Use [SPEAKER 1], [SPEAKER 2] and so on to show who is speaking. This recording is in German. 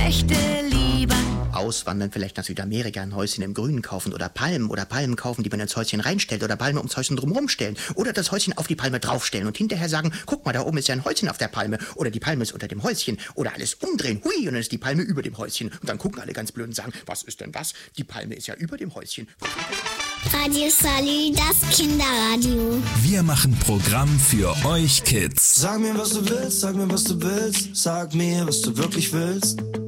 [SPEAKER 1] möchte lieber
[SPEAKER 2] auswandern, vielleicht nach Südamerika, ein Häuschen im Grünen kaufen oder Palmen kaufen, die man ins Häuschen reinstellt oder Palmen ums Häuschen drumherum stellen oder das Häuschen auf die Palme draufstellen und hinterher sagen, guck mal, da oben ist ja ein Häuschen auf der Palme oder die Palme ist unter dem Häuschen oder alles umdrehen, hui, und dann ist die Palme über dem Häuschen und dann gucken alle ganz blöd und sagen, was ist denn das? Die Palme ist ja über dem Häuschen.
[SPEAKER 3] Radio Salü, das Kinderradio.
[SPEAKER 4] Wir machen Programm für euch Kids.
[SPEAKER 5] Sag mir, was du willst, sag mir, was du willst. Sag mir, was du wirklich willst.